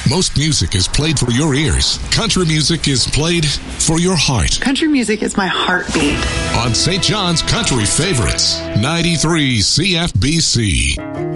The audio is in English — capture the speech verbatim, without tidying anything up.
Most music is played for your ears. Country music is played for your heart. Country music is my heartbeat. On Saint John's Country Favorites, ninety-three C F B C.